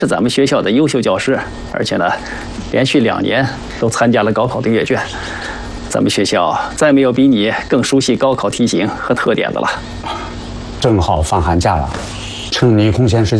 是咱们学校的优秀教师，而且呢，连续2年都参加了高考的阅卷。咱们学校再没有比你更熟悉高考题型和特点的了。 正好放寒假了，趁你空闲时间。